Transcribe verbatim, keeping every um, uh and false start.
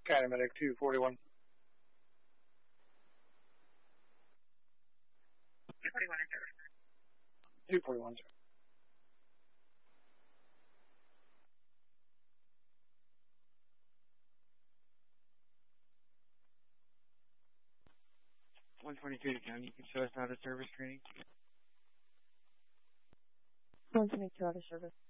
County Medic two forty-one. two forty-one in service. two forty-one, sir. one twenty-two to county, you can show us out of service training. one twenty-two out of service.